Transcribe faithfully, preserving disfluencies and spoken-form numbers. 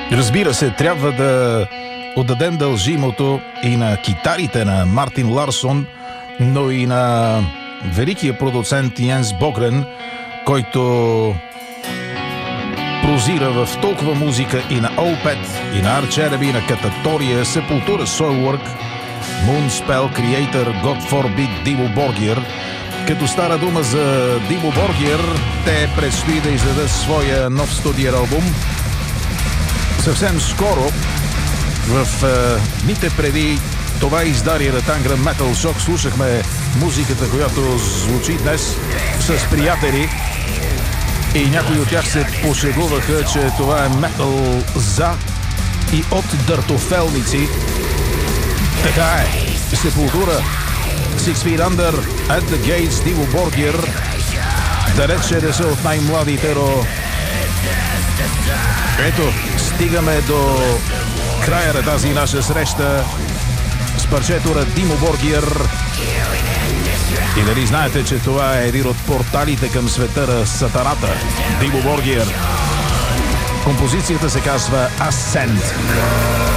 Разбира се, трябва да отдадем дължимото и на китарите на Мартин Ларсон, но и на великия продуцент Йенс Богрен, който прозира в толкова музика и на Opeth, и на Arch Enemy, и на Кататория, Sepultura, Soilwork, Moonspell, Creator, God Forbid, Dimmu Borgir. Като стара дума за Dimmu Borgir, те предстои да издадат своя нов студиен албум. Съвсем скоро, в е, дните преди това издание на Tangram Metal Shock, слушахме музиката, която звучи днес с приятели, и някои от тях се пошегуваха, че това е метал за и от дъртофелници. Така е. Sepultura, Six Feet Under, At the Gates, Dimmu Borgir. Далеч е да са от най-младите, но ето, стигаме до края на тази наша среща с парчето на Dimmu Borgir. И дали знаете, че това е един от порталите към света на сатаната? Dimmu Borgir. Композицията се казва Ascent.